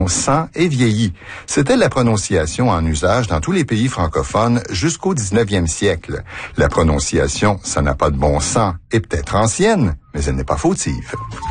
sang et vieillit. C'était la prononciation en usage dans tous les pays francophones jusqu'au 19e siècle. La prononciation, ça n'a pas de bon sens, est peut-être ancienne, mais elle n'est pas fautive.